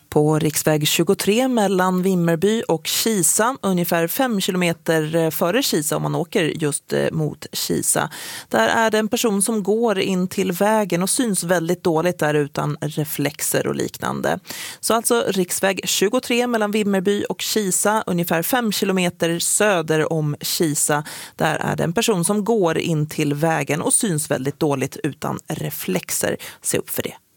På riksväg 23 mellan Vimmerby och Kisa, ungefär 5 kilometer före Kisa om man åker just mot Kisa. Där är det en person som går in till vägen och syns väldigt dåligt där utan reflexer och liknande. Så alltså riksväg 23 mellan Vimmerby och Kisa, ungefär 5 kilometer söder om Kisa. Där är det en person som går in till vägen och syns väldigt dåligt utan reflexer. Se upp för det.